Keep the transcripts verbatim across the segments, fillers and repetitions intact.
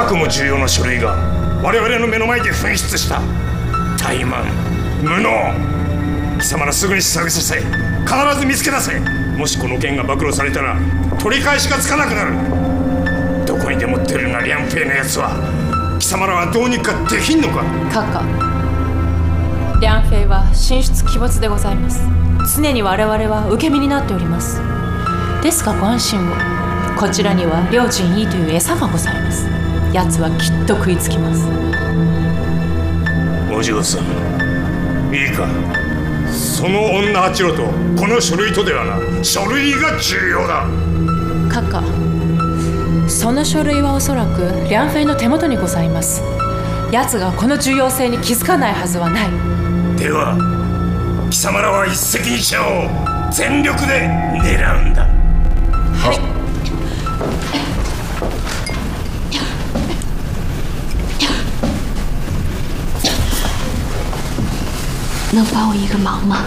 くも重要な書類が我々の目の前で紛失した。怠慢無能。貴様らすぐに探させ、必ず見つけ出せ。もしこの件が暴露されたら取り返しがつかなくなる。どこにでも出るなリャンフェイのやつは。貴様らはどうにかできんのか。 閣下、リャンフェイは神出鬼没でございます。常に我々は受け身になっております。ですがご安心を。こちらには両陣いいという餌がございます。奴はきっと食いつきます。 お嬢さん、いいか、その女八郎とこの書類とではな、書類が重要だ。 閣下、その書類はおそらくリャンフェイの手元にございます。奴がこの重要性に気づかないはずはない。 では貴様らは一石二鳥を全力で狙うんだ。 はい。 能帮我一个忙吗？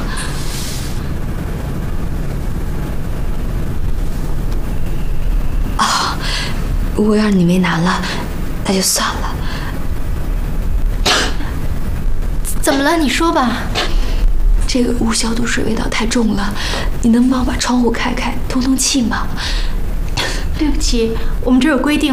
啊，如果让你为难了，那就算了。 怎么了？你说吧。 这个屋消毒水味道太重了，你能帮我把窗户开开，通通气吗？ 对不起，我们这有规定。